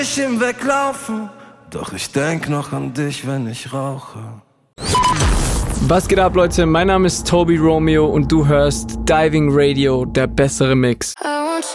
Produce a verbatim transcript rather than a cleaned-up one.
Ich im Weglaufen, doch ich denk noch an dich, wenn ich rauche. Was geht ab, Leute? Mein Name ist Toby Romeo und du hörst Diving Radio, der bessere Mix.